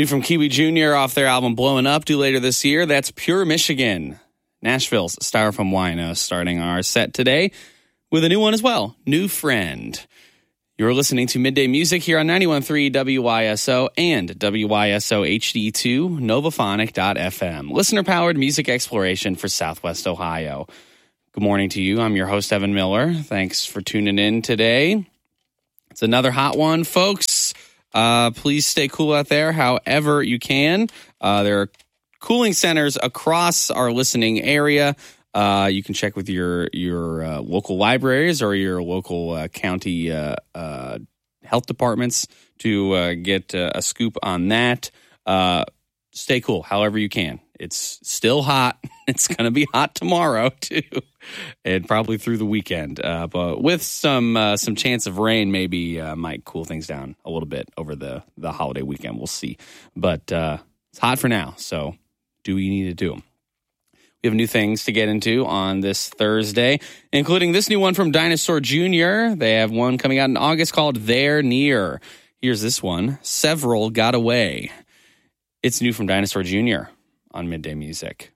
New from Kiwi Jr. off their album Blowing Up, due later this year. That's Pure Michigan. Nashville's Styrofoam Wino starting our set today with a new one as well, New Friend. You're listening to Midday Music here on 91.3 WYSO and WYSO HD2, Novaphonic.fm. Listener-powered music exploration for Southwest Ohio. Good morning to you. I'm your host, Evan Miller. Thanks for tuning in today. It's another hot one, folks. Please stay cool out there however you can. There are cooling centers across our listening area. You can check with your local libraries or your local county health departments to get a scoop on that. Stay cool however you can. It's still hot. It's going to be hot tomorrow, too, and probably through the weekend. But with some chance of rain, maybe might cool things down a little bit over the holiday weekend. We'll see. But it's hot for now, so do what you need to do. We have new things to get into on this Thursday, including this new one from Dinosaur Jr. They have one coming out in August called They're Near. Here's this one, Several Got Away. It's new from Dinosaur Jr. on Midday Music.